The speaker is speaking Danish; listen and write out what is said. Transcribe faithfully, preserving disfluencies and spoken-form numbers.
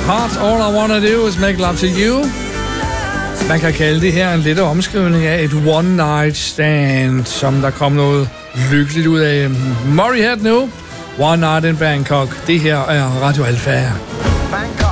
Heart, All I Wanna Do Is Make Love To You. Man kan kalde det her en lille omskrivning af et one night stand, som der kom noget lykkeligt ud af. Motorhead nu, One Night in Bangkok. Det her er Radio Alfa.